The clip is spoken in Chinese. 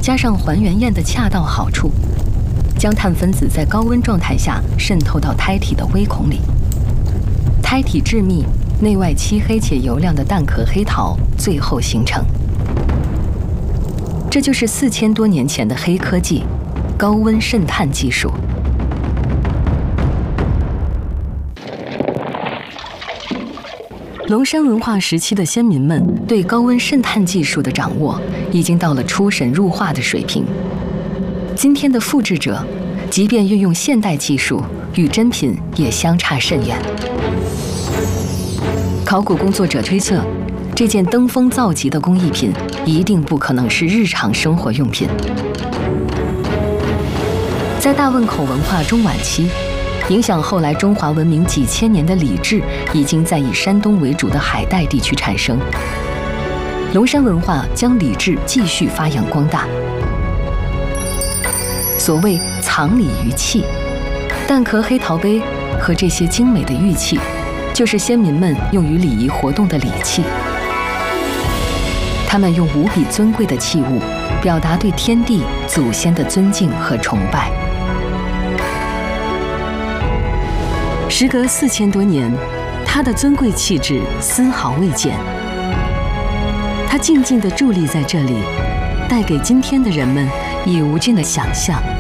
加上还原焰的恰到好处，将碳分子在高温状态下渗透到胎体的微孔里。胎体致密，内外漆黑且油亮的蛋壳黑陶最后形成。这就是4000多年前的黑科技——高温渗碳技术。龙山文化时期的先民们对高温渗碳技术的掌握，已经到了出神入化的水平。今天的复制者，即便运用现代技术，与真品也相差甚远。考古工作者推测，这件登峰造极的工艺品一定不可能是日常生活用品。在大汶口文化中晚期，影响后来中华文明几千年的礼制，已经在以山东为主的海带地区产生。龙山文化将礼制继续发扬光大。所谓藏礼于器，蛋壳黑陶杯和这些精美的玉器，就是先民们用于礼仪活动的礼器。他们用无比尊贵的器物，表达对天地祖先的尊敬和崇拜。时隔4000多年，它的尊贵气质丝毫未减。它静静地伫立在这里，带给今天的人们以无尽的想象